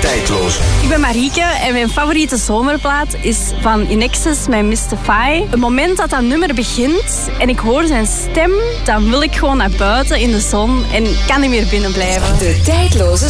Tijdloos. Ik ben Marieke en mijn favoriete zomerplaat is van Inexus met Mystify. Het moment dat dat nummer begint en ik hoor zijn stem, dan wil ik gewoon naar buiten in de zon en kan niet meer binnen blijven. De Tijdloze